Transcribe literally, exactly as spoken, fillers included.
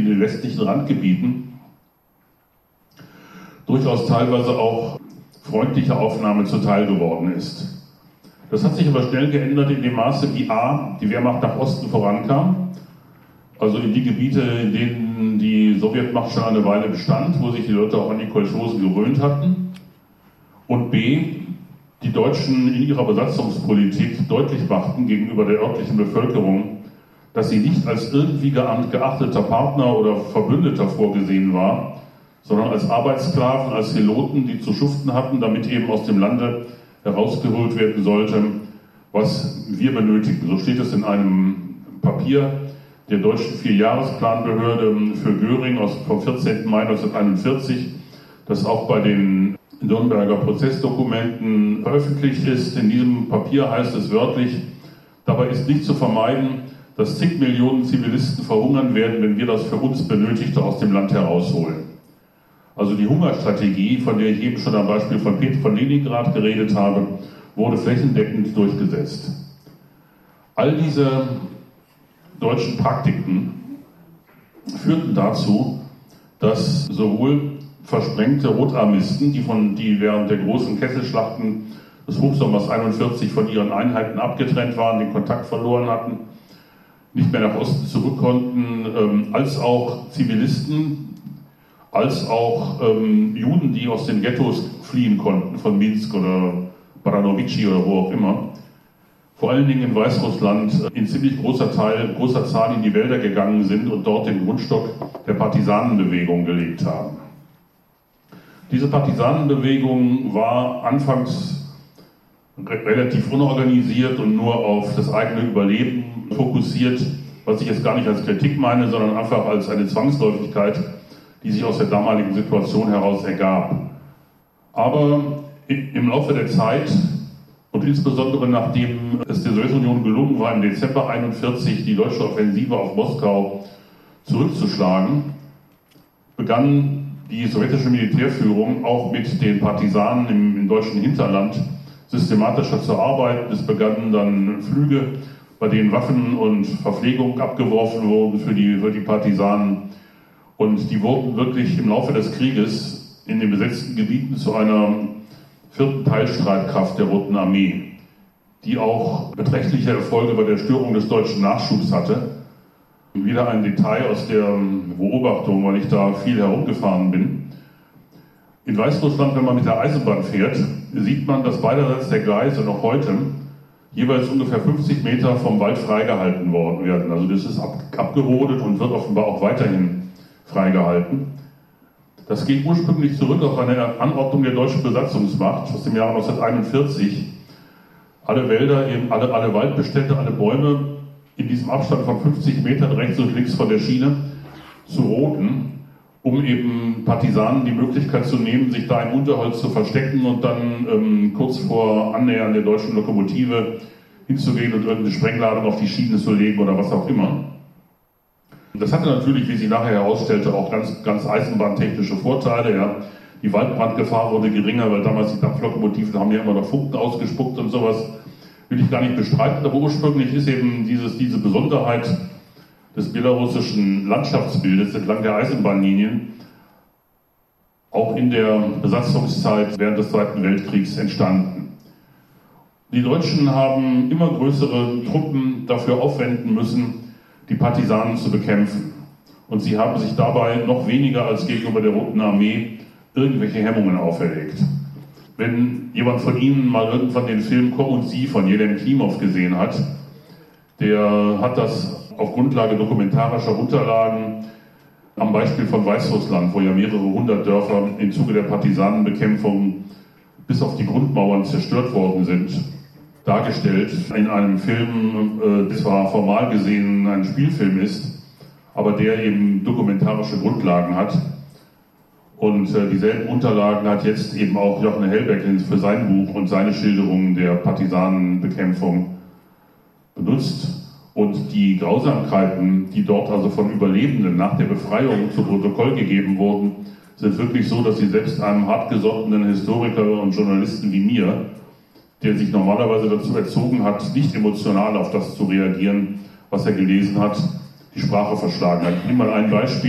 in den westlichen Randgebieten durchaus teilweise auch freundliche Aufnahme zuteil geworden ist. Das hat sich aber schnell geändert in dem Maße, wie a. die Wehrmacht nach Osten vorankam, also in die Gebiete, in denen die Sowjetmacht schon eine Weile bestand, wo sich die Leute auch an die Kolchosen gewöhnt hatten, und b. die Deutschen in ihrer Besatzungspolitik deutlich machten gegenüber der örtlichen Bevölkerung, dass sie nicht als irgendwie geachteter Partner oder Verbündeter vorgesehen war, sondern als Arbeitssklaven, als Heloten, die zu schuften hatten, damit eben aus dem Lande herausgeholt werden sollte, was wir benötigen. So steht es in einem Papier der deutschen Vierjahresplanbehörde für Göring aus, vom vierzehnten Mai neunzehnhunderteinundvierzig, das auch bei den Nürnberger Prozessdokumenten veröffentlicht ist. In diesem Papier heißt es wörtlich: Dabei ist nicht zu vermeiden, dass zig Millionen Zivilisten verhungern werden, wenn wir das für uns Benötigte aus dem Land herausholen. Also die Hungerstrategie, von der ich eben schon am Beispiel von Peter von Leningrad geredet habe, wurde flächendeckend durchgesetzt. All diese deutschen Praktiken führten dazu, dass sowohl versprengte Rotarmisten, die, von, die während der großen Kesselschlachten des Hochsommers einundvierzig von ihren Einheiten abgetrennt waren, den Kontakt verloren hatten, nicht mehr nach Osten zurück konnten, ähm, als auch Zivilisten, als auch ähm, Juden, die aus den Ghettos fliehen konnten, von Minsk oder Baranovici oder wo auch immer, vor allen Dingen in Weißrussland in ziemlich großer Teil, großer Zahl in die Wälder gegangen sind und dort den Grundstock der Partisanenbewegung gelegt haben. Diese Partisanenbewegung war anfangs relativ unorganisiert und nur auf das eigene Überleben fokussiert, was ich jetzt gar nicht als Kritik meine, sondern einfach als eine Zwangsläufigkeit, die sich aus der damaligen Situation heraus ergab. Aber im Laufe der Zeit und insbesondere nachdem es der Sowjetunion gelungen war, im Dezember einundvierzig die deutsche Offensive auf Moskau zurückzuschlagen, begann die sowjetische Militärführung auch mit den Partisanen im, im deutschen Hinterland systematischer zu arbeiten. Es begannen dann Flüge, bei denen Waffen und Verpflegung abgeworfen wurden für die, für die Partisanen. Und die wurden wirklich im Laufe des Krieges in den besetzten Gebieten zu einer vierten Teilstreitkraft der Roten Armee, die auch beträchtliche Erfolge bei der Störung des deutschen Nachschubs hatte. Wieder ein Detail aus der Beobachtung, weil ich da viel herumgefahren bin. In Weißrussland, wenn man mit der Eisenbahn fährt, sieht man, dass beiderseits der Gleise noch heute jeweils ungefähr fünfzig Meter vom Wald freigehalten worden werden. Also das ist ab, abgerodet und wird offenbar auch weiterhin freigehalten. Das geht ursprünglich zurück auf eine Anordnung der deutschen Besatzungsmacht aus dem Jahre neunzehnhunderteinundvierzig. Alle Wälder, eben alle, alle Waldbestände, alle Bäume in diesem Abstand von fünfzig Metern rechts und links von der Schiene zu roden, um eben Partisanen die Möglichkeit zu nehmen, sich da im Unterholz zu verstecken und dann ähm, kurz vor Annähern der deutschen Lokomotive hinzugehen und irgendeine Sprengladung auf die Schiene zu legen oder was auch immer. Das hatte natürlich, wie sich nachher herausstellte, auch ganz, ganz eisenbahntechnische Vorteile. Ja. Die Waldbrandgefahr wurde geringer, weil damals die Dampflokomotiven haben ja immer noch Funken ausgespuckt und sowas. Will ich gar nicht bestreiten, aber ursprünglich ist eben dieses, diese Besonderheit des belarussischen Landschaftsbildes entlang der Eisenbahnlinien auch in der Besatzungszeit während des Zweiten Weltkriegs entstanden. Die Deutschen haben immer größere Truppen dafür aufwenden müssen, die Partisanen zu bekämpfen. Und sie haben sich dabei noch weniger als gegenüber der Roten Armee irgendwelche Hemmungen auferlegt. Wenn jemand von Ihnen mal irgendwann den Film Ko und Sie von Jelena Klimov gesehen hat, der hat das auf Grundlage dokumentarischer Unterlagen am Beispiel von Weißrussland, wo ja mehrere hundert Dörfer im Zuge der Partisanenbekämpfung bis auf die Grundmauern zerstört worden sind, dargestellt in einem Film, der zwar formal gesehen ein Spielfilm ist, aber der eben dokumentarische Grundlagen hat. Und äh, dieselben Unterlagen hat jetzt eben auch Jochen Hellbeck für sein Buch und seine Schilderungen der Partisanenbekämpfung benutzt. Und die Grausamkeiten, die dort also von Überlebenden nach der Befreiung zu Protokoll gegeben wurden, sind wirklich so, dass sie selbst einem hartgesottenen Historiker und Journalisten wie mir, der sich normalerweise dazu erzogen hat, nicht emotional auf das zu reagieren, was er gelesen hat, die Sprache verschlagen hat. Ich nehme mal ein Beispiel.